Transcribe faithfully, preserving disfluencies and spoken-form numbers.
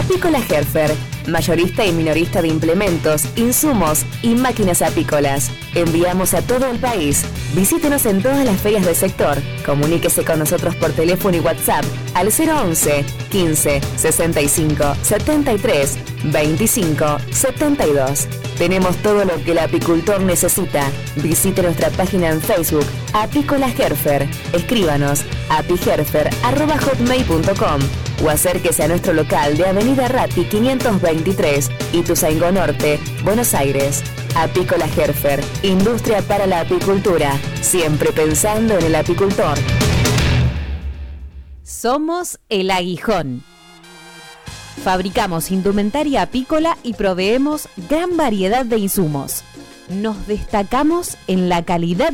Apícola Herfer, mayorista y minorista de implementos, insumos y máquinas apícolas. Enviamos a todo el país. Visítenos en todas las ferias del sector. Comuníquese con nosotros por teléfono y WhatsApp al cero once, quince, sesenta y cinco, setenta y tres, veinticinco, setenta y dos. Tenemos todo lo que el apicultor necesita. Visite nuestra página en Facebook, Apícola Herfer. Escríbanos a apiherfer arroba hotmail punto com o acérquese a nuestro local de Avenida Ratti quinientos veintitrés, Ituzaingó Norte, Buenos Aires. Apícola Herfer, industria para la apicultura, siempre pensando en el apicultor. Somos El Aguijón. Fabricamos indumentaria apícola y proveemos gran variedad de insumos. Nos destacamos en la calidad